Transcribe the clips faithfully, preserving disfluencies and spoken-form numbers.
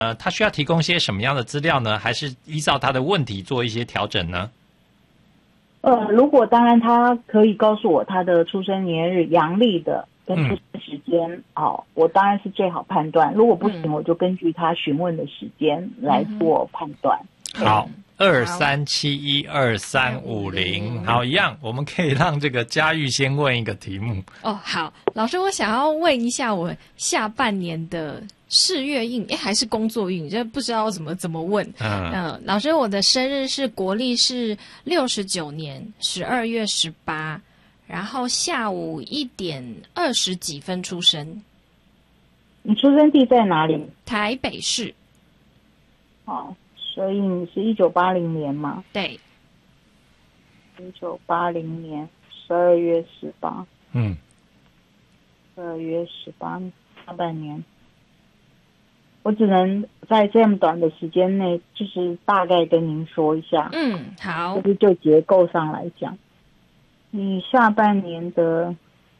呃，他需要提供些什么样的资料呢？还是依照他的问题做一些调整呢？ 呃，如果当然他可以告诉我他的出生年日、阳历的跟出生时间，嗯、哦，我当然是最好判断。如果不行，嗯、我就根据他询问的时间来做判断。 嗯、好。二三七一二三五零，好，一样，我们可以让这个嘉玉先问一个题目。 哦，好，老师，我想要问一下我下半年的事业运，诶，还是工作运，这不知道怎么怎么问。嗯、呃，老师，我的生日是国历是六十九年十二月十八，然后下午一点二十几分出生。 你出生地在哪里？ 台北市。 哦。所以你是一九八零年吗？ 对， 一九八零年十二月十八。 嗯， 十二月十八下半年，我只能在这么短的时间内，就是大概跟您说一下。 嗯，好。 就是就结构上来讲，你下半年的，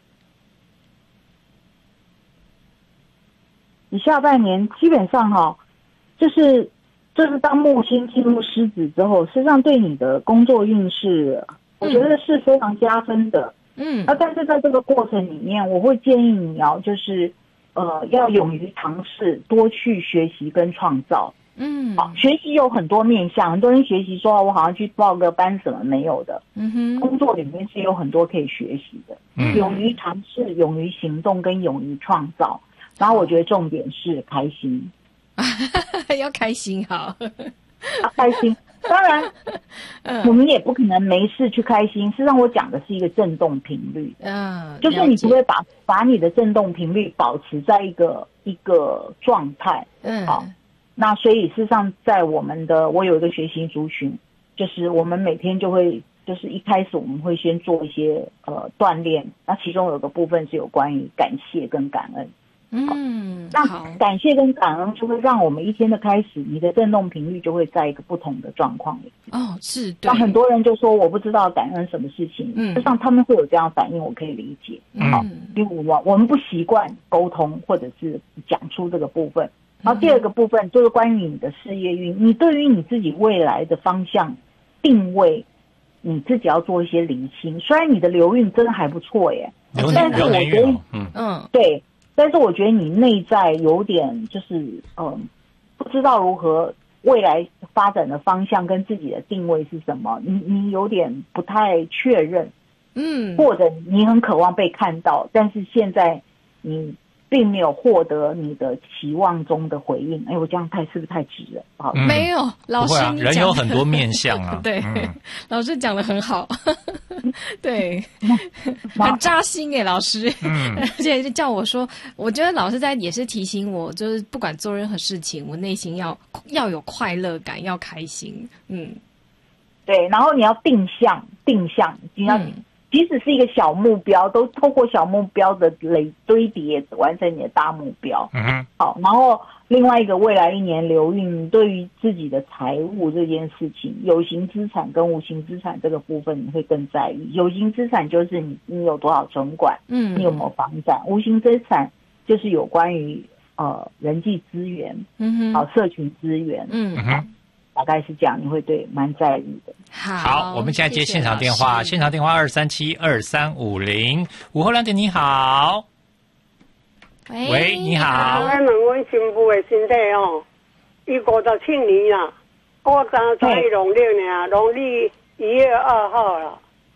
你下半年基本上哈，就是。就是当木星进入狮子之后，实际上对你的工作运势，我觉得是非常加分的。 嗯， 啊，但是在这个过程里面，我会建议你要就是呃要勇于尝试，多去学习跟创造。 嗯， 好，学习有很多面向，很多人学习说我好像去报个班什么没有的。 嗯哼， 工作里面是有很多可以学习的。 嗯， 勇于尝试，勇于行动，跟勇于创造。然后我觉得重点是开心。 要开心好， 啊，开心。当然，嗯，我们也不可能没事去开心。事实上，我讲的是一个振动频率， 嗯， 就是你不会把把你的振动频率保持在一个一个状态， 嗯， 好。那所以事实上，在我们的我有一个学习族群，就是我们每天就会，就是一开始我们会先做一些呃锻炼，那其中有个部分是有关于感谢跟感恩。 嗯， 那感谢跟感恩就会让我们一天的开始，你的振动频率就会在一个不同的状况里。 哦，是，对。 那很多人就说我不知道感恩什么事情， 嗯， 实际上他们会有这样反应，我可以理解。 嗯， 好，因为我我们不习惯沟通或者是讲出这个部分。然后第二个部分就是关于你的事业运，你对于你自己未来的方向定位，你自己要做一些厘清。虽然你的流运真的还不错耶，但是我觉得， 嗯嗯， 对。但是我觉得你内在有点就是嗯、呃，不知道如何未来发展的方向跟自己的定位是什么，你你有点不太确认， 嗯， 或者你很渴望被看到，但是现在你并没有获得你的期望中的回应。哎，我这样太是不是太直了？好， 嗯、没有，老师、啊、 你人有很多面向啊。 对、嗯，老师讲得很好，对，很扎心哎，老师。嗯，而且叫我说，我觉得老师在也是提醒我，就是不管做任何事情，我内心要要有快乐感，要开心。嗯， 对，然后你要定向，定向，你要。嗯，即使是一个小目标，都透过小目标的累堆叠完成你的大目标。 嗯， 好，然后另外一个未来一年流运，对于自己的财务这件事情，有形资产跟无形资产这个部分你会更在意。有形资产就是你你有多少存款， 嗯， 你有没有房产；无形资产就是有关于呃人际资源， 嗯哼， 好，社群资源， 嗯好。大概是这样，你会对蛮在意的。 好， 好，我们现在接现场电话，谢谢现场电话二三七二三五零，午后两点，你好。 喂， 喂，你好。 我问阮新妇的身体哦，伊五十七年啦，我刚才农历呢，农历一月二号了。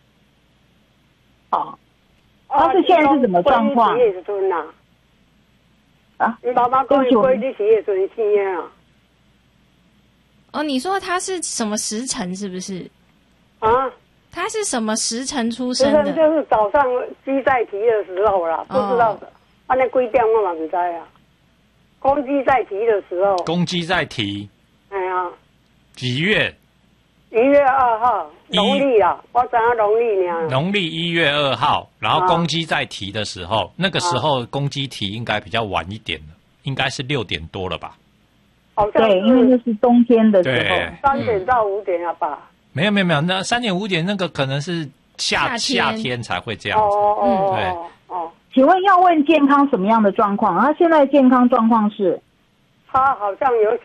哦，他是现在是什么状况？ 几时阵啊？ 啊， 你妈妈讲伊过日时阵生啊。 哦，你说他是什么时辰？是不是？ 啊？ 他是什么时辰出生的？ 就是早上鸡在啼的时候啦，不知道的。啊，那几点我嘛不知啊。公鸡在啼的时候。 公鸡在啼。 哎呀。 几月？ 一月二号，农历啦，我知影农历呢。 农历一月二号，然后公鸡在啼的时候，啊、那个时候公鸡啼应该比较晚一点了，应该是六点多了吧？ 好像对，因为那是冬天的时候， 三点到五点啊吧。 没有没有没有，那三点五点那个可能是夏夏天才会这样子。 哦哦对哦哦。 请问要问健康什么样的状况？他现在健康状况是？ 他好像有